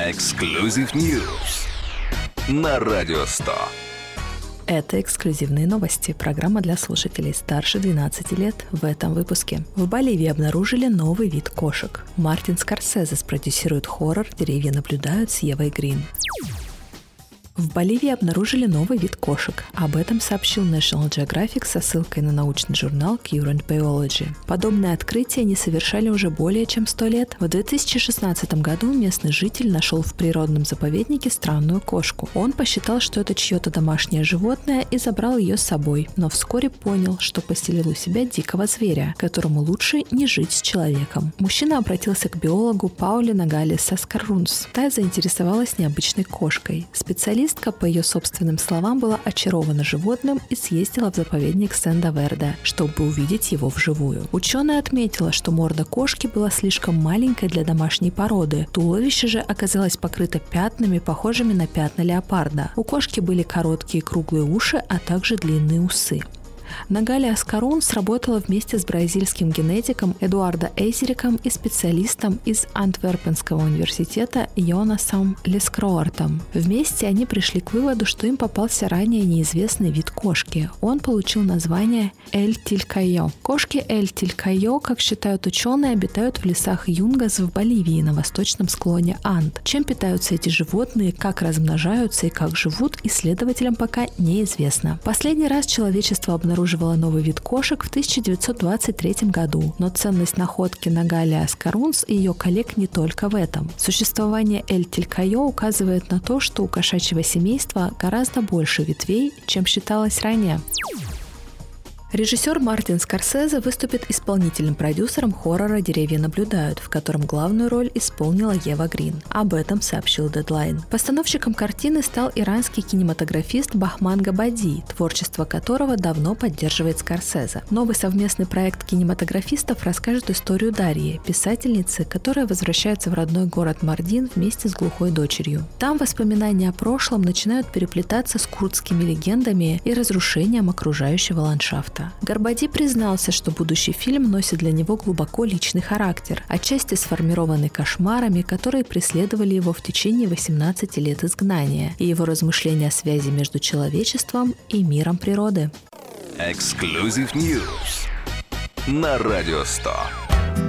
Эксклюзив News на Радио 100. Это эксклюзивные новости. Программа для слушателей старше 12 лет. В этом выпуске. В Боливии обнаружили новый вид кошек. Мартин Скорсезе спродюсирует хоррор «Деревья наблюдают» с Евой Грин. В Боливии обнаружили новый вид кошек. Об этом сообщил National Geographic со ссылкой на научный журнал Current Biology. Подобное открытие не совершали уже более чем 100 лет. В 2016 году местный житель нашел в природном заповеднике странную кошку. Он посчитал, что это чье-то домашнее животное, и забрал ее с собой, но вскоре понял, что поселил у себя дикого зверя, которому лучше не жить с человеком. Мужчина обратился к биологу Пауле Ногалес Саскарунс. Та заинтересовалась необычной кошкой. Специалистка, по ее собственным словам, была очарована животным и съездила в заповедник Сен-Верде, чтобы увидеть его вживую. Ученая отметила, что морда кошки была слишком маленькой для домашней породы. Туловище же оказалось покрыто пятнами, похожими на пятна леопарда. У кошки были короткие круглые уши, а также длинные усы. Ногалес Саскарунс работала вместе с бразильским генетиком Эдуардо Эйзериком и специалистом из Антверпенского университета Йонасом Лескроартом. Вместе они пришли к выводу, что им попался ранее неизвестный вид кошки. Он получил название эль-тилькайо. Кошки эль-тилькайо, как считают ученые, обитают в лесах Юнгас в Боливии на восточном склоне Анд. Чем питаются эти животные, как размножаются и как живут, исследователям пока неизвестно. Последний раз человечество обнаруживало новый вид кошек в 1923 году, но ценность находки Ногалес Саскарунс и ее коллег не только в этом. Существование эль-тилькайо указывает на то, что у кошачьего семейства гораздо больше ветвей, чем считалось ранее. Режиссер Мартин Скорсезе выступит исполнительным продюсером хоррора «Деревья наблюдают», в котором главную роль исполнила Ева Грин. Об этом сообщил Deadline. Постановщиком картины стал иранский кинематографист Бахман Габади, творчество которого давно поддерживает Скорсезе. Новый совместный проект кинематографистов расскажет историю Дарьи, писательницы, которая возвращается в родной город Мардин вместе с глухой дочерью. Там воспоминания о прошлом начинают переплетаться с курдскими легендами и разрушением окружающего ландшафта. Габади признался, что будущий фильм носит для него глубоко личный характер, отчасти сформированный кошмарами, которые преследовали его в течение 18 лет изгнания, и его размышления о связи между человечеством и миром природы. Эксклюзив News на Радио 100.